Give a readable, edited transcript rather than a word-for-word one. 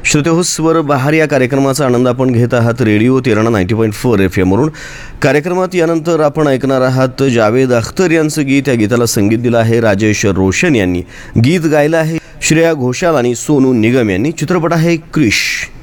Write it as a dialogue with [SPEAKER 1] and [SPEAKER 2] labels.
[SPEAKER 1] श्रोतेहो, स्वर बहार या कार्यक्रमाचा आनंद आपण घेत आहात रेडिओ तेरणा 90.4 FM वरून. कार्यक्रमात यानंतर आपण ऐकणार आहात जावेद अख्तर यांचं गीत. या गीताला संगीत दिलं आहे राजेश रोशन यांनी. गीत गायलं आहे श्रेया घोषाल आणि सोनू निगम यांनी. चित्रपट आहे क्रिश.